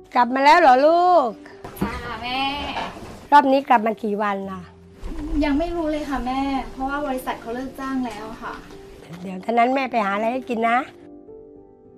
กลับมาแล้วเหรอลูกค่ะแม่รอบนี้กลับมากี่วันล่ะยังไม่รู้เลยค่ะแม่เพราะว่าบริษัทเขาเลิกจ้างแล้วค่ะเดี๋ยวท่านั้นแม่ไปหาอะไรให้กินนะ